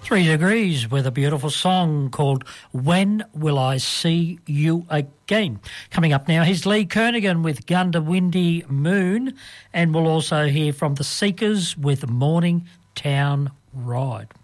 3 Degrees with a beautiful song called When Will I See You Again. Coming up now, here's Lee Kernaghan with Gundawindi Moon, and we'll also hear from the Seekers with Morning Town Ride.